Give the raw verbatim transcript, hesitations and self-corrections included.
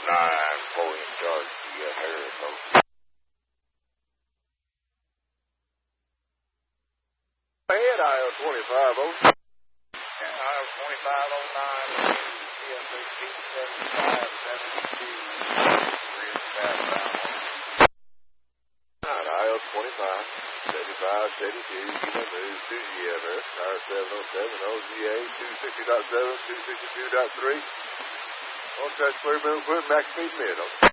nine, four in charge to get her, folks. Ahead, I L twenty-five oh. Yeah, I L twenty-five oh nine, C S eighteen seventy-five, seventy-two, three southbound. I L twenty-five, seventy-five, seventy-two, Kilo News, two G M S, Tower seven oh seven, O G A, two sixty point seven, two sixty-two point three. On track clear, middle, clear, max speed mid.